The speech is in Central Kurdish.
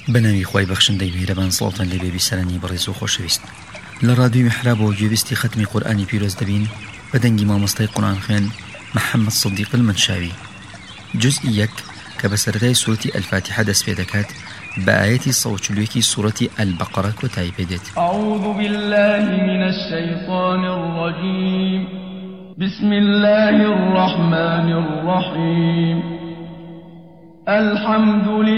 بناوی خوای بەخشندەی میهرەبان سڵاتان لێبێ بیسەرانی بەڕێز و خۆشەویست لە ڕادیۆی میحرابەوە گوێبیستی ختمی قورئانی پیرۆز دەبین بە دەنگی مامۆستای قورئان خوێن محەممەد سەدیق المەنشاوی جزئی یەک کە بە سەرەتای سوورەتی ئەلفاتیحە دەست پێ دەکات بە ئایەتی 140 سوورەتی ئەلبەقەرە کۆتایی پێدێت. أعوذ بالله من الشيطان الرجيم بسم الله الرحمن الرحيم الحمد لله